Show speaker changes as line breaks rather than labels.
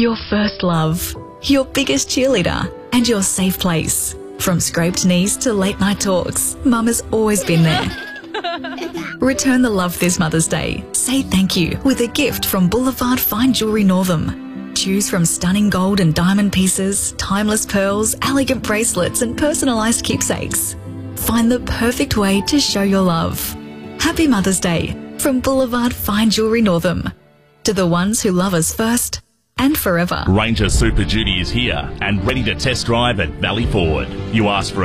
Your first love, your biggest cheerleader, and your safe place. From scraped knees to late night talks, Mum has always been there. Return the love this Mother's Day. Say thank you with a gift from Boulevard Fine Jewellery Northam. Choose from stunning gold and diamond pieces, timeless pearls, elegant bracelets, and personalised keepsakes. Find the perfect way to show your love. Happy Mother's Day from Boulevard Fine Jewellery Northam. To the ones who love us first and forever.
Ranger Super Duty is here and ready to test drive at Valley Ford. You asked for